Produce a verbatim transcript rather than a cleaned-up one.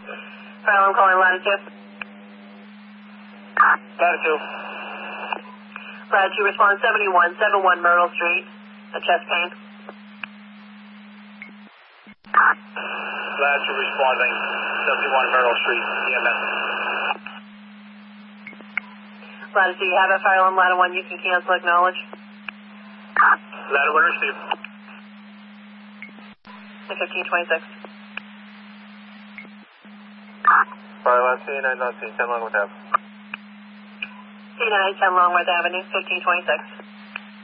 Fire alarm calling latitude. Latitude. Latitude, respond seventy-one seventy-one Myrtle Street, a chest pain. Latitude responding, seventy-one Myrtle Street, E M S. Latitude, you have it, fire alarm ladder one, you can cancel, acknowledge. Ladder one received. fifteen twenty-six. Fire alarm C nine, C ten Longworth Avenue. C nine, ten Longworth Avenue, fifteen twenty-six.